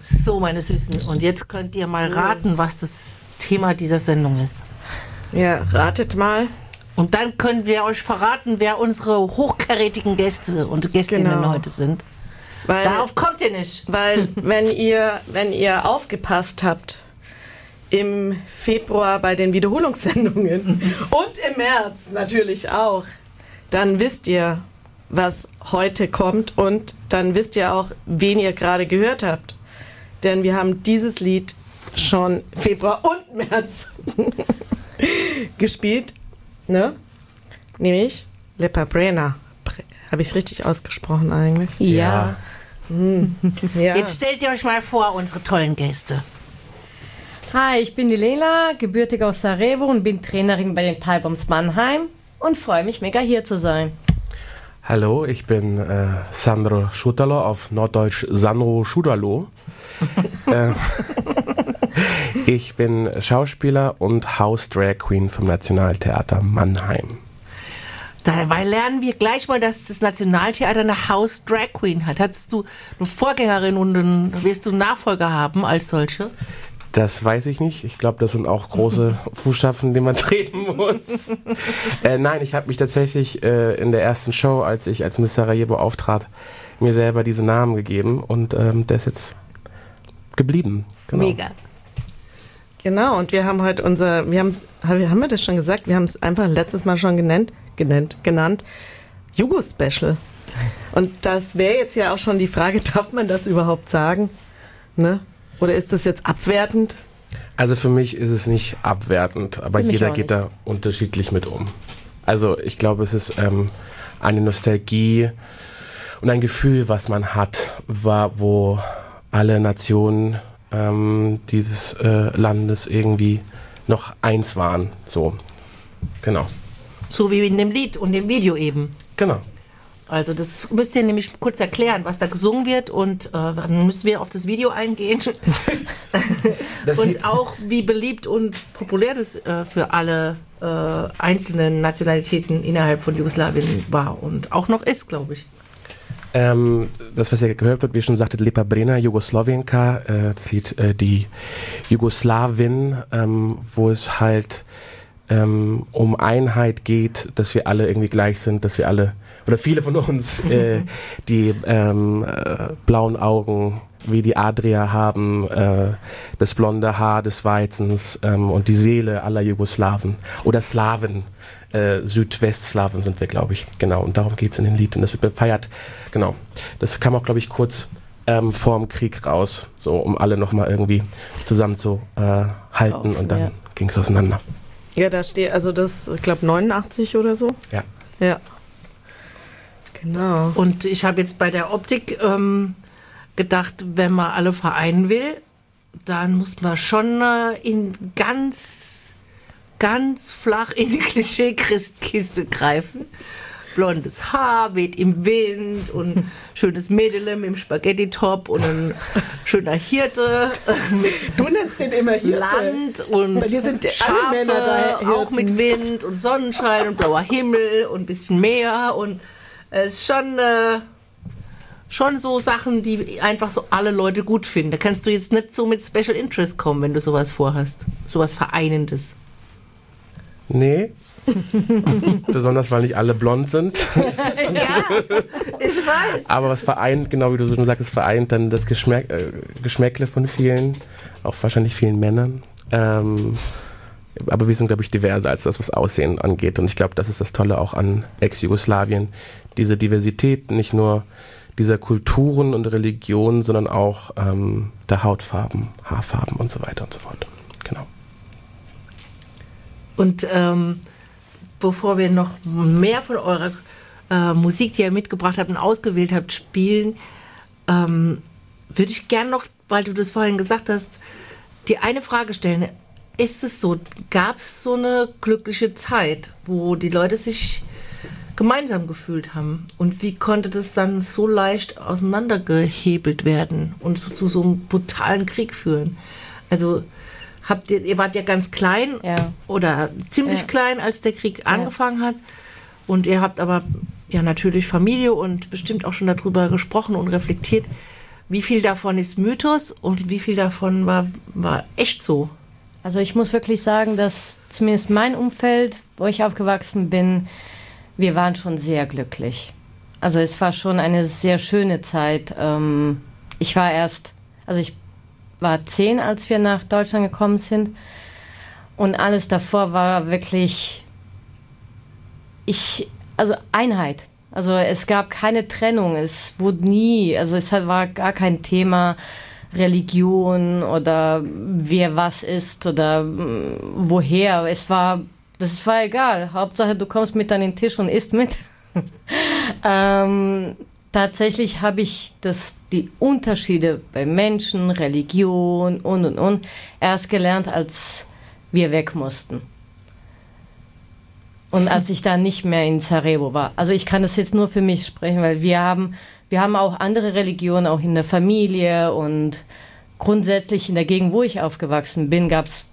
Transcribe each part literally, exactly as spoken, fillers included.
So, meine Süßen, und jetzt könnt ihr mal raten, was das Thema dieser Sendung ist. Ja, ratet mal. Und dann können wir euch verraten, wer unsere hochkarätigen Gäste und Gästinnen Genau. heute sind. Weil, Darauf kommt ihr nicht. Weil, wenn ihr, wenn ihr aufgepasst habt, im Februar bei den Wiederholungssendungen und im März natürlich auch, dann wisst ihr, was heute kommt und dann wisst ihr auch, wen ihr gerade gehört habt. Denn wir haben dieses Lied schon Februar und März gespielt, ne? Nämlich Lepa Brena. Habe ich es richtig ausgesprochen eigentlich? Ja. Hm. Ja. Jetzt stellt ihr euch mal vor, unsere tollen Gäste. Hi, ich bin die Lena, gebürtig aus Sarajevo und bin Trainerin bei den Talbombs Mannheim und freue mich mega hier zu sein. Hallo, ich bin äh, Sandro Schutalo, auf Norddeutsch Sandro Schutalo. äh, ich bin Schauspieler und House Drag Queen vom Nationaltheater Mannheim. Dabei lernen wir gleich mal, dass das Nationaltheater eine House Drag Queen hat. Hattest du eine Vorgängerin und einen, wirst du einen Nachfolger haben als solche? Das weiß ich nicht. Ich glaube, das sind auch große Fußstapfen, die man treten muss. äh, nein, ich habe mich tatsächlich äh, in der ersten Show, als ich als Miss Sarajevo auftrat, mir selber diese Namen gegeben und ähm, der ist jetzt geblieben. Genau. Mega. Genau, und wir haben heute unser, wir haben's, haben wir das schon gesagt? Wir haben es einfach letztes Mal schon genannt, genannt, genannt Jugo-Special. Und das wäre jetzt ja auch schon die Frage, darf man das überhaupt sagen? Ne? Oder ist das jetzt abwertend? Also für mich ist es nicht abwertend, aber Für mich jeder auch geht nicht. da unterschiedlich mit um. Also ich glaube, es ist ähm, eine Nostalgie und ein Gefühl, was man hat, war, wo alle Nationen ähm, dieses äh, Landes irgendwie noch eins waren. So, genau. So wie in dem Lied und dem Video eben. Genau. Also das müsst ihr nämlich kurz erklären, was da gesungen wird und äh, dann müssen wir auf das Video eingehen. Das und Lied- auch wie beliebt und populär das äh, für alle äh, einzelnen Nationalitäten innerhalb von Jugoslawien war und auch noch ist, glaube ich. Ähm, das, was ihr gehört habt, wie schon sagte, Lepa Brena, Jugoslawienka, äh, das Lied äh, die Jugoslawin, ähm, wo es halt ähm, um Einheit geht, dass wir alle irgendwie gleich sind, dass wir alle, oder viele von uns, äh, die ähm, äh, blauen Augen wie die Adria haben, äh, das blonde Haar des Weizens ähm, und die Seele aller Jugoslawen oder Slawen. Äh, Südwestslawen sind wir, glaube ich. Genau, und darum geht es in dem Lied. Und das wird gefeiert. Genau. Das kam auch, glaube ich, kurz ähm, vor dem Krieg raus, so um alle nochmal irgendwie zusammen zu äh, halten. Auf, und dann ja. ging es auseinander. Ja, da steht, also das, ich glaube, neunundachtzig oder so. Ja. Ja. Genau. Und ich habe jetzt bei der Optik ähm, gedacht, wenn man alle vereinen will, dann muss man schon äh, in ganz, ganz flach in die Klischee-Christkiste greifen. Blondes Haar weht im Wind und schönes Mädel mit dem Spaghetti-Top und ein schöner Hirte äh, mit Du nennst den immer Hirte. Land und Bei dir sind alle Schafe, Männer da auch Hirten. mit Wind und Sonnenschein und blauer Himmel und ein bisschen Meer und es ist schon, äh, schon so Sachen, die einfach so alle Leute gut finden. Da kannst du jetzt nicht so mit Special Interest kommen, wenn du sowas vorhast. Sowas Vereinendes. Nee. Besonders, weil nicht alle blond sind. Ja, ich weiß. Aber was vereint, genau wie du schon sagst, vereint dann das Geschmäck, äh, Geschmäckle von vielen, auch wahrscheinlich vielen Männern. Ähm, aber wir sind, glaube ich, diverser als das, was Aussehen angeht. Und ich glaube, das ist das Tolle auch an Ex-Jugoslawien. Diese Diversität, nicht nur dieser Kulturen und Religionen, sondern auch ähm, der Hautfarben, Haarfarben und so weiter und so fort. Genau. Und ähm, bevor wir noch mehr von eurer äh, Musik, die ihr mitgebracht habt und ausgewählt habt, spielen, ähm, würde ich gern noch, weil du das vorhin gesagt hast, dir eine Frage stellen. Ist es so, gab es so eine glückliche Zeit, wo die Leute sich gemeinsam gefühlt haben? Und wie konnte das dann so leicht auseinandergehebelt werden und so zu so einem brutalen Krieg führen? Also habt ihr, ihr wart ja ganz klein Ja. oder ziemlich Ja. klein, als der Krieg angefangen hat. Und ihr habt aber ja natürlich Familie und bestimmt auch schon darüber gesprochen und reflektiert. Wie viel davon ist Mythos und wie viel davon war, war echt so? Also ich muss wirklich sagen, dass zumindest mein Umfeld, wo ich aufgewachsen bin, wir waren schon sehr glücklich. Also es war schon eine sehr schöne Zeit. Ähm, ich war erst, also ich war zehn, als wir nach Deutschland gekommen sind. Und alles davor war wirklich, ich, also Einheit. Also es gab keine Trennung. Es wurde nie, also es war gar kein Thema Religion oder wer was ist oder mh, woher. Es war, das war egal. Hauptsache du kommst mit an den Tisch und isst mit. ähm, tatsächlich habe ich das, die Unterschiede bei Menschen, Religion und und und erst gelernt, als wir weg mussten. Und als ich da nicht mehr in Sarajevo war. Also ich kann das jetzt nur für mich sprechen, weil wir haben, wir haben auch andere Religionen, auch in der Familie und grundsätzlich in der Gegend, wo ich aufgewachsen bin, gab es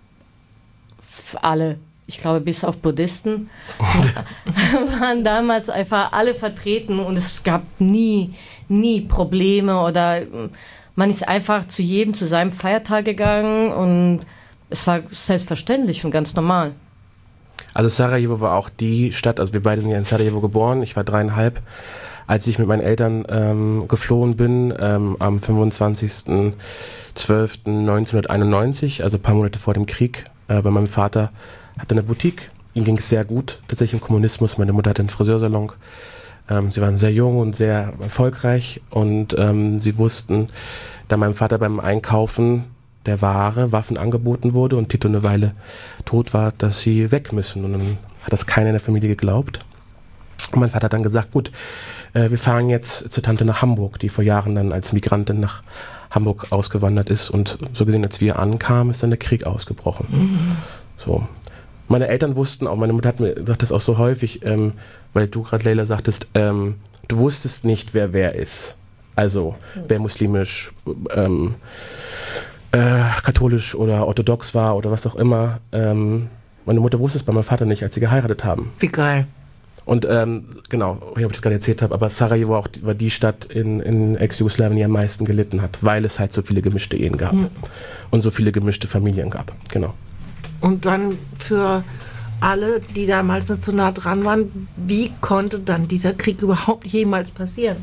alle, ich glaube bis auf Buddhisten, waren damals einfach alle vertreten und es gab nie, nie Probleme oder man ist einfach zu jedem, zu seinem Feiertag gegangen und es war selbstverständlich und ganz normal. Also Sarajevo war auch die Stadt, also wir beide sind ja in Sarajevo geboren, ich war dreieinhalb, als ich mit meinen Eltern ähm, geflohen bin, ähm, am fünfundzwanzigsten zwölften neunzehnhunderteinundneunzig, also ein paar Monate vor dem Krieg, äh, weil mein Vater hatte eine Boutique, ihm ging es sehr gut, tatsächlich im Kommunismus, meine Mutter hatte einen Friseursalon, ähm, sie waren sehr jung und sehr erfolgreich und ähm, sie wussten, da meinem Vater beim Einkaufen der Ware, Waffen angeboten wurde und Tito eine Weile tot war, dass sie weg müssen. Und dann hat das keiner in der Familie geglaubt. Und mein Vater hat dann gesagt, gut, äh, wir fahren jetzt zur Tante nach Hamburg, die vor Jahren dann als Migrantin nach Hamburg ausgewandert ist. Und so gesehen, als wir ankamen, ist dann der Krieg ausgebrochen. Mhm. So. Meine Eltern wussten auch, meine Mutter hat mir gesagt das auch so häufig, ähm, weil du gerade, Leila, sagtest, ähm, du wusstest nicht, wer wer ist. Also, mhm. wer muslimisch, ähm, Äh, katholisch oder orthodox war oder was auch immer. Ähm, meine Mutter wusste es bei meinem Vater nicht, als sie geheiratet haben. Wie geil. Und ähm, genau, ich habe das gerade erzählt habe, aber Sarajevo auch, war die Stadt in, in Ex-Jugoslawien, die am meisten gelitten hat, weil es halt so viele gemischte Ehen gab mhm. und so viele gemischte Familien gab. Genau. Und dann für alle, die damals nicht so nah dran waren, wie konnte dann dieser Krieg überhaupt jemals passieren?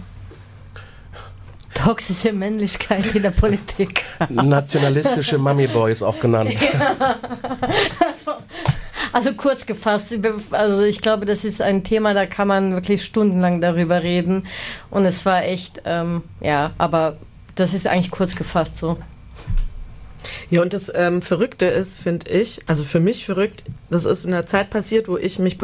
Toxische Männlichkeit in der Politik. Nationalistische Mummy-Boys auch genannt. Ja. Also, also kurz gefasst, also ich glaube, das ist ein Thema, da kann man wirklich stundenlang darüber reden. Und es war echt, ähm, ja, aber das ist eigentlich kurz gefasst so. Ja, und das ähm, Verrückte ist, finde ich, also für mich verrückt, das ist in einer Zeit passiert, wo ich mich